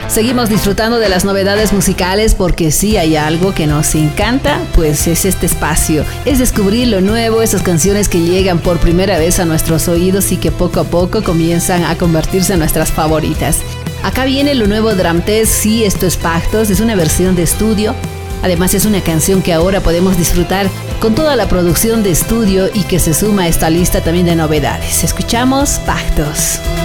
Seguimos disfrutando de las novedades musicales porque si hay algo que nos encanta, pues es este espacio. Es descubrir lo nuevo, esas canciones que llegan por primera vez a nuestros oídos y que poco a poco comienzan a convertirse en nuestras favoritas. Acá viene lo nuevo Drum Test, sí, esto es Pactos, es una versión de estudio. Además es una canción que ahora podemos disfrutar con toda la producción de estudio y que se suma a esta lista también de novedades. Escuchamos Pactos.